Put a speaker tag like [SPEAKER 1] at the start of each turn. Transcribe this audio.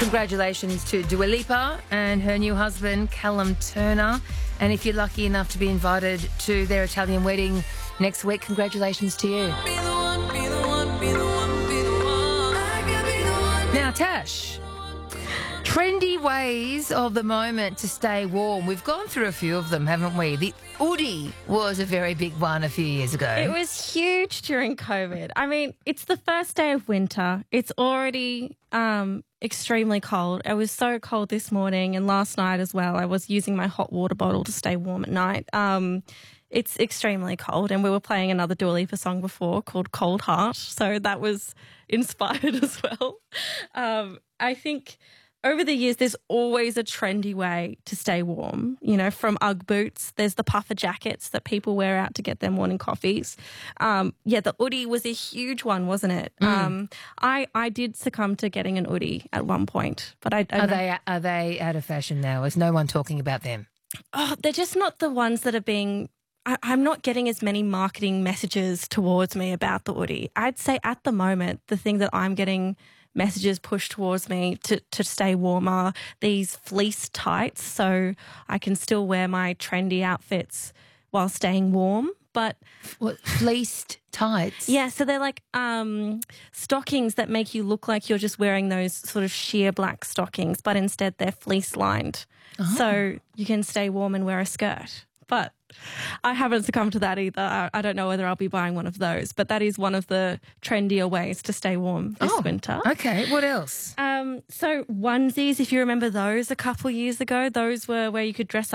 [SPEAKER 1] Congratulations to Dua Lipa and her new husband, Callum Turner. And if you're lucky enough to be invited to their Italian wedding next week, congratulations to you. Now, Tash, trendy ways of the moment to stay warm. We've gone through a few of them, haven't we? The hoodie was a very big one a few years ago.
[SPEAKER 2] It was huge during COVID. I mean, it's the first day of winter. It's already extremely cold. It was so cold this morning and last night as well. I was using my hot water bottle to stay warm at night. It's extremely cold, and we were playing another Dua Lipa song before called Cold Heart, so that was inspired as well. I think over the years, there's always a trendy way to stay warm. You know, from Ugg boots, there's the puffer jackets that people wear out to get their morning coffees. The hoodie was a huge one, wasn't it? I did succumb to getting an hoodie at one point, but
[SPEAKER 1] Are they out of fashion now? Is no one talking about them?
[SPEAKER 2] Oh, they're just not the ones that are being. I'm not getting as many marketing messages towards me about the hoodie. I'd say at the moment, the thing that I'm getting messages pushed towards me to stay warm are these fleece tights, so I can still wear my trendy outfits while staying warm. But
[SPEAKER 1] what, fleeced tights?
[SPEAKER 2] Yeah, so they're like stockings that make you look like you're just wearing those sort of sheer black stockings, but instead they're fleece lined. Oh. So you can stay warm and wear a skirt. But I haven't succumbed to that either. I don't know whether I'll be buying one of those, but that is one of the trendier ways to stay warm this winter.
[SPEAKER 1] Okay, what else?
[SPEAKER 2] So onesies, if you remember those a couple of years ago, those were where you could dress